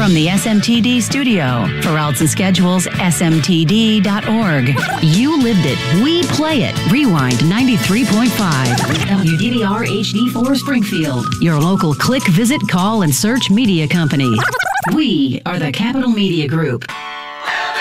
from the SMTD studio. For routes and schedules, smtd.org. You lived it. We play it. Rewind 93.5. WDVR HD4 Springfield. Your local click, visit, call, and search media company. We are the Capital Media Group.